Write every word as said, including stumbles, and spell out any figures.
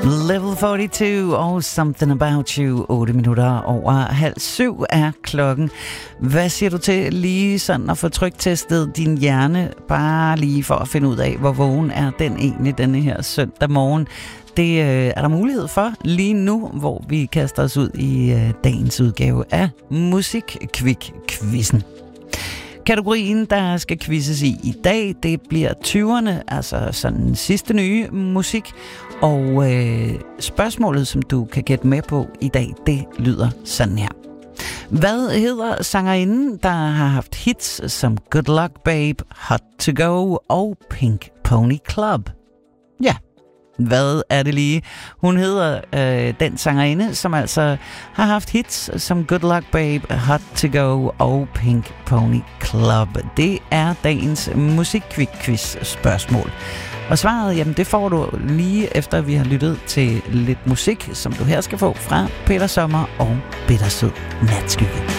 Level fyrreto og Something About You. otte minutter over halv syv er klokken. Hvad siger du til lige sådan at få tryktestet din hjerne, bare lige for at finde ud af, hvor vågen er den egentlig denne her søndag morgen? Det øh, er der mulighed for lige nu, hvor vi kaster os ud i øh, dagens udgave af Musikquick-quizzen. Kategorien, der skal quizzes i i dag, det bliver tyverne, altså sådan sidste nye musik. Og øh, spørgsmålet, som du kan gætte med på i dag, det lyder sådan her. Hvad hedder sangerinden, der har haft hits som Good Luck Babe, Hot to Go og Pink Pony Club? Ja. Hvad er det lige? Hun hedder øh, den sangerinde, som altså har haft hits som Good Luck Babe, Hot to Go og Pink Pony Club. Det er dagens musikquiz spørgsmål. Og svaret, jamen det får du lige efter vi har lyttet til lidt musik, som du her skal få fra Peter Sommer og Bittersød Natskygge.